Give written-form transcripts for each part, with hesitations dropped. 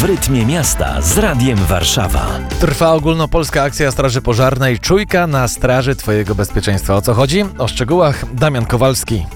rytmie miasta z Radiem Warszawa. Trwa ogólnopolska akcja Straży Pożarnej Czujka na straży Twojego bezpieczeństwa. O co chodzi? O szczegółach Damian Kowalski.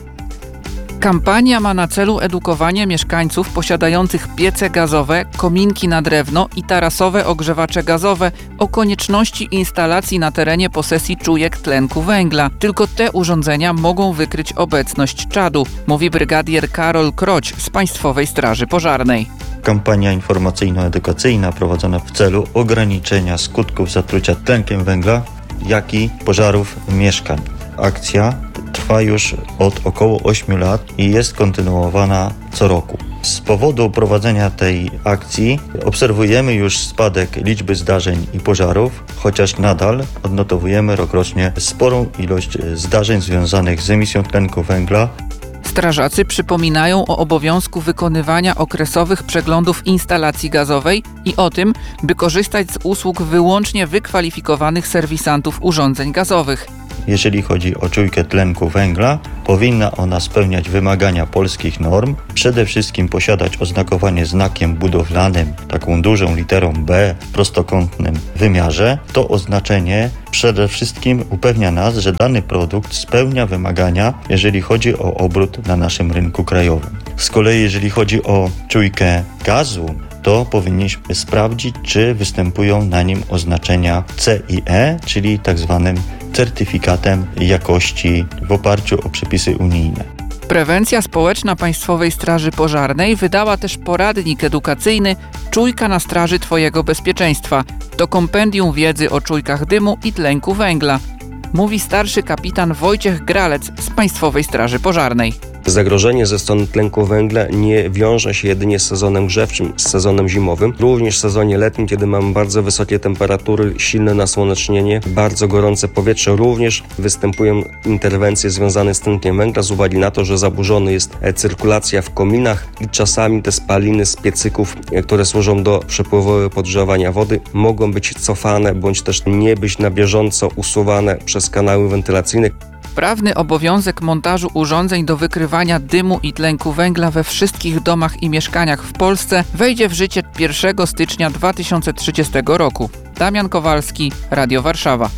Kampania ma na celu edukowanie mieszkańców posiadających piece gazowe, kominki na drewno i tarasowe ogrzewacze gazowe o konieczności instalacji na terenie posesji czujek tlenku węgla. Tylko te urządzenia mogą wykryć obecność czadu, mówi brygadier Karol Kroć z Państwowej Straży Pożarnej. Kampania informacyjno-edukacyjna prowadzona w celu ograniczenia skutków zatrucia tlenkiem węgla, jak i pożarów mieszkań. Akcja trwa już od około 8 lat i jest kontynuowana co roku. Z powodu prowadzenia tej akcji obserwujemy już spadek liczby zdarzeń i pożarów, chociaż nadal odnotowujemy rokrocznie sporą ilość zdarzeń związanych z emisją tlenku węgla. Strażacy przypominają o obowiązku wykonywania okresowych przeglądów instalacji gazowej i o tym, by korzystać z usług wyłącznie wykwalifikowanych serwisantów urządzeń gazowych. Jeżeli chodzi o czujkę tlenku węgla, powinna ona spełniać wymagania polskich norm, przede wszystkim posiadać oznakowanie znakiem budowlanym, taką dużą literą B w prostokątnym wymiarze. To oznaczenie przede wszystkim upewnia nas, że dany produkt spełnia wymagania, jeżeli chodzi o obrót na naszym rynku krajowym. Z kolei jeżeli chodzi o czujkę gazu, to powinniśmy sprawdzić, czy występują na nim oznaczenia C i E, czyli tak zwanym certyfikatem jakości w oparciu o przepisy unijne. Prewencja Społeczna Państwowej Straży Pożarnej wydała też poradnik edukacyjny Czujka na straży Twojego bezpieczeństwa. To kompendium wiedzy o czujkach dymu i tlenku węgla, mówi starszy kapitan Wojciech Gralec z Państwowej Straży Pożarnej. Zagrożenie ze strony tlenku węgla nie wiąże się jedynie z sezonem grzewczym, z sezonem zimowym. Również w sezonie letnim, kiedy mamy bardzo wysokie temperatury, silne nasłonecznienie, bardzo gorące powietrze, również występują interwencje związane z tlenkiem węgla z uwagi na to, że zaburzona jest cyrkulacja w kominach i czasami te spaliny z piecyków, które służą do przepływowego podgrzewania wody, mogą być cofane bądź też nie być na bieżąco usuwane przez kanały wentylacyjne. Prawny obowiązek montażu urządzeń do wykrywania dymu i tlenku węgla we wszystkich domach i mieszkaniach w Polsce wejdzie w życie 1 stycznia 2030 roku. Damian Kowalski, Radio Warszawa.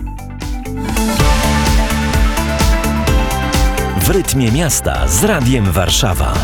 W rytmie miasta z Radiem Warszawa.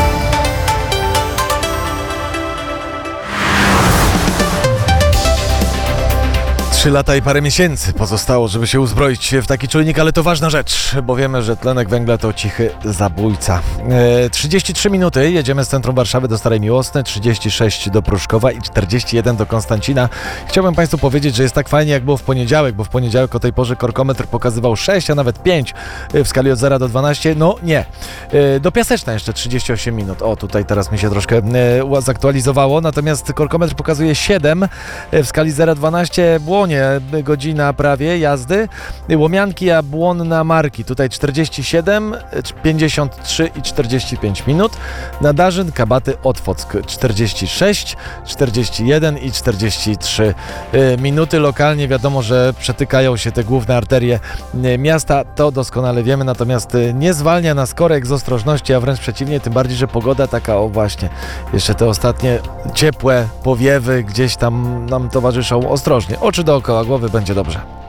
3 lata i parę miesięcy pozostało, żeby się uzbroić w taki czujnik, ale to ważna rzecz, bo wiemy, że tlenek węgla to cichy zabójca. 33 minuty, jedziemy z centrum Warszawy do Starej Miłosny, 36 do Pruszkowa i 41 do Konstancina. Chciałbym Państwu powiedzieć, że jest tak fajnie, jak było w poniedziałek, bo w poniedziałek o tej porze korkometr pokazywał 6, a nawet 5 w skali od 0 do 12. No nie. Do Piaseczna jeszcze 38 minut. O, tutaj teraz mi się troszkę zaktualizowało, natomiast korkometr pokazuje 7 w skali 0-12. Błonie, godzina prawie jazdy. Łomianki, a Błonna Marki. Tutaj 47, 53 i 45 minut. Nadarzyn, Kabaty, Otwock 46, 41 i 43 minuty. Lokalnie wiadomo, że przetykają się te główne arterie miasta. To doskonale wiemy, natomiast nie zwalnia nas korek z ostrożności, a wręcz przeciwnie, tym bardziej, że pogoda taka, o właśnie, jeszcze te ostatnie ciepłe powiewy gdzieś tam nam towarzyszą. Ostrożnie, oczy dookoła głowy, będzie dobrze.